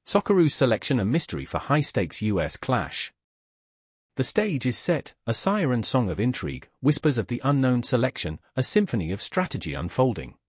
Socceroos selection a mystery for high-stakes US clash. The stage is set, a siren song of intrigue, whispers of the unknown selection, a symphony of strategy unfolding.